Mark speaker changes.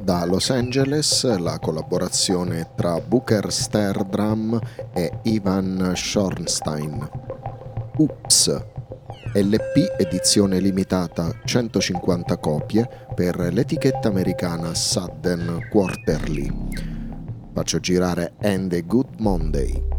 Speaker 1: Da Los Angeles la collaborazione tra Booker Sterdrum e Ivan Schornstein. Oops, LP edizione limitata 150 copie per l'etichetta americana Sudden Quarterly. Faccio girare And a Good Monday.